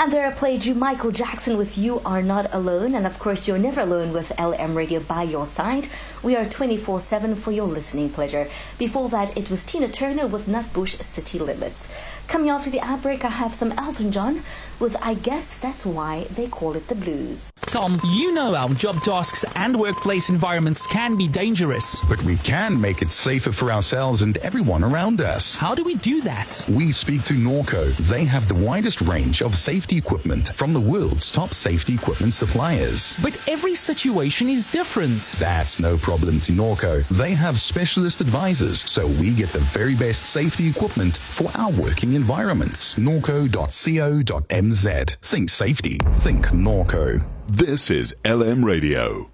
And there I played you Michael Jackson with You Are Not Alone. And of course, you're never alone with LM Radio by your side. We are 24/7 for your listening pleasure. Before that, it was Tina Turner with Nutbush City Limits. Coming after the outbreak, I have some Elton John with I Guess That's Why They Call It the Blues. Tom, you know our job tasks and workplace environments can be dangerous. But we can make it safer for ourselves and everyone around us. How do we do that? We speak to Norco. They have the widest range of safety equipment from the world's top safety equipment suppliers. But every situation is different. That's no problem to Norco. They have specialist advisors, so we get the very best safety equipment for our working environments. Norco.co.mz. Think safety. Think Norco. This is LM Radio.